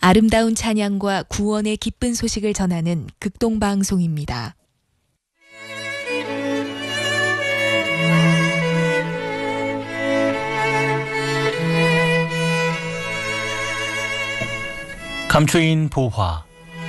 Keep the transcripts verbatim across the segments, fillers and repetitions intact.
아름다운 찬양과 구원의 기쁜 소식을 전하는 극동방송입니다. 감초인 보화.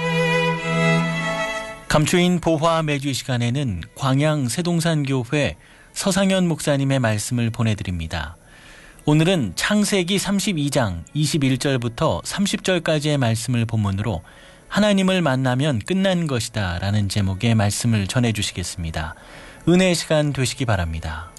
감초인 보화 매주 이 시간에는 광양 세동산교회 서상현 목사님의 말씀을 보내드립니다. 오늘은 창세기 삼십이 장 이십일 절부터 삼십 절까지의 말씀을 본문으로 하나님을 만나면 끝난 것이다 라는 제목의 말씀을 전해주시겠습니다. 은혜의 시간 되시기 바랍니다.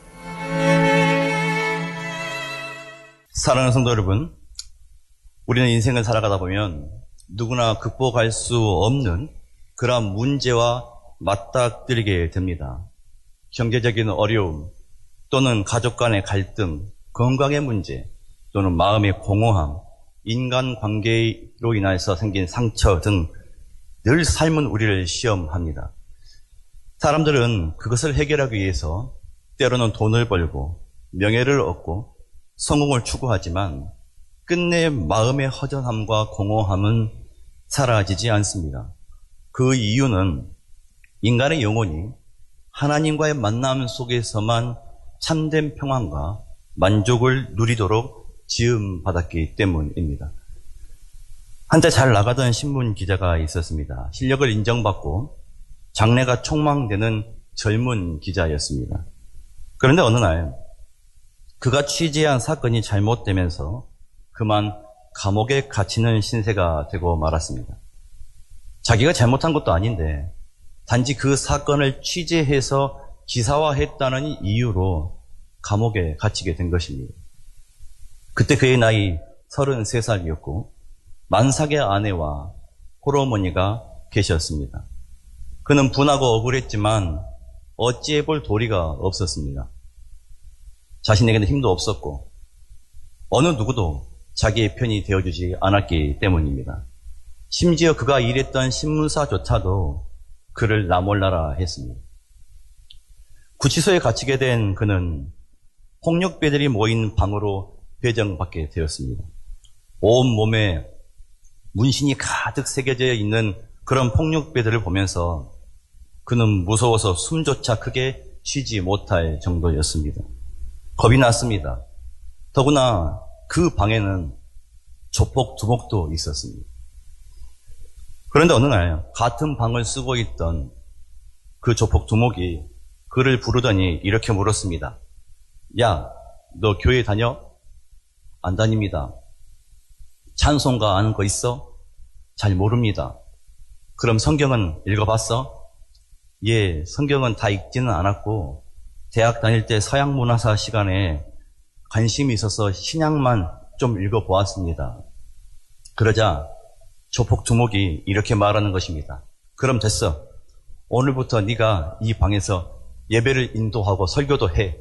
사랑하는 성도 여러분, 우리는 인생을 살아가다 보면 누구나 극복할 수 없는 그러한 문제와 맞닥뜨리게 됩니다. 경제적인 어려움 또는 가족 간의 갈등, 건강의 문제 또는 마음의 공허함, 인간관계로 인해서 생긴 상처 등 늘 삶은 우리를 시험합니다. 사람들은 그것을 해결하기 위해서 때로는 돈을 벌고 명예를 얻고 성공을 추구하지만 끝내 마음의 허전함과 공허함은 사라지지 않습니다. 그 이유는 인간의 영혼이 하나님과의 만남 속에서만 참된 평안과 만족을 누리도록 지음받았기 때문입니다. 한때 잘 나가던 신문 기자가 있었습니다. 실력을 인정받고 장래가 촉망되는 젊은 기자였습니다. 그런데 어느 날 그가 취재한 사건이 잘못되면서 그만 감옥에 갇히는 신세가 되고 말았습니다. 자기가 잘못한 것도 아닌데 단지 그 사건을 취재해서 기사화했다는 이유로 감옥에 갇히게 된 것입니다. 그때 그의 나이 서른세 살이었고 만삭의 아내와 홀어머니가 계셨습니다. 그는 분하고 억울했지만 어찌해 볼 도리가 없었습니다. 자신에게는 힘도 없었고 어느 누구도 자기의 편이 되어주지 않았기 때문입니다. 심지어 그가 일했던 신문사조차도 그를 나몰라라 했습니다. 구치소에 갇히게 된 그는 폭력배들이 모인 방으로 배정받게 되었습니다. 온몸에 문신이 가득 새겨져 있는 그런 폭력배들을 보면서 그는 무서워서 숨조차 크게 쉬지 못할 정도였습니다. 겁이 났습니다. 더구나 그 방에는 조폭 두목도 있었습니다. 그런데 어느 날 같은 방을 쓰고 있던 그 조폭 두목이 그를 부르더니 이렇게 물었습니다. 야, 너 교회 다녀? 안 다닙니다. 찬송가 아는 거 있어? 잘 모릅니다. 그럼 성경은 읽어봤어? 예, 성경은 다 읽지는 않았고 대학 다닐 때 서양 문화사 시간에 관심이 있어서 신약만 좀 읽어보았습니다. 그러자 조폭 두목이 이렇게 말하는 것입니다. 그럼 됐어. 오늘부터 네가 이 방에서 예배를 인도하고 설교도 해.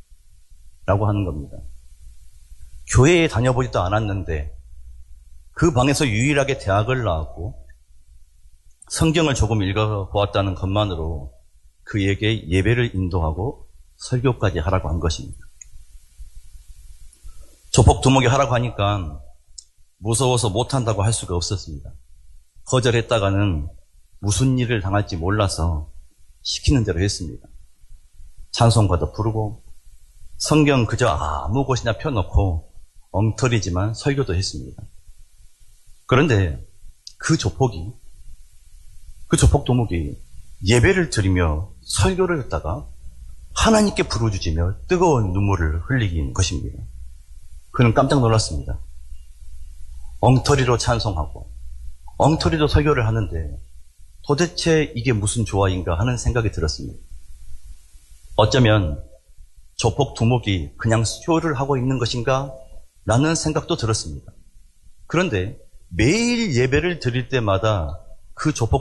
라고 하는 겁니다. 교회에 다녀보지도 않았는데 그 방에서 유일하게 대학을 나왔고 성경을 조금 읽어보았다는 것만으로 그에게 예배를 인도하고 설교까지 하라고 한 것입니다. 조폭 두목이 하라고 하니까 무서워서 못한다고 할 수가 없었습니다. 거절했다가는 무슨 일을 당할지 몰라서 시키는 대로 했습니다. 찬송가도 부르고 성경 그저 아무 곳이나 펴놓고 엉터리지만 설교도 했습니다. 그런데 그 조폭이, 그 조폭 도목이 예배를 드리며 설교를 했다가 하나님께 부르짖으며 뜨거운 눈물을 흘리긴 것입니다. 그는 깜짝 놀랐습니다. 엉터리로 찬송하고 엉터리로 설교를 하는데 도대체 이게 무슨 조화인가 하는 생각이 들었습니다. 어쩌면 조폭 두목이 그냥 쇼를 하고 있는 것인가? 라는 생각도 들었습니다. 그런데 매일 예배를 드릴 때마다 그 조폭